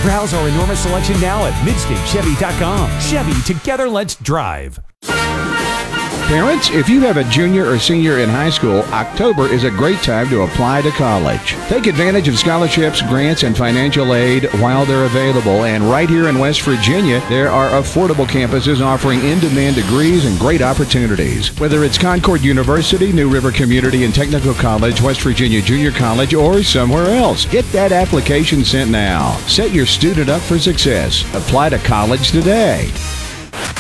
Browse our enormous selection now at MidstateChevy.com. Chevy, together let's drive. Parents, if you have a junior or senior in high school, October is a great time to apply to college. Take advantage of scholarships, grants, and financial aid while they're available. And right here in West Virginia, there are affordable campuses offering in-demand degrees and great opportunities. Whether it's Concord University, New River Community and Technical College, West Virginia Junior College, or somewhere else, get that application sent now. Set your student up for success. Apply to college today.